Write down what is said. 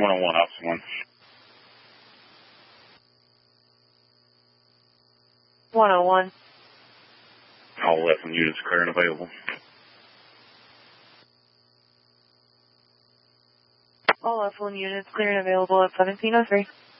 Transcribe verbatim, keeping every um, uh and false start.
one oh one, Officer one. one oh one. All eleven units clear and available. All F one units clear and available at seventeen oh three.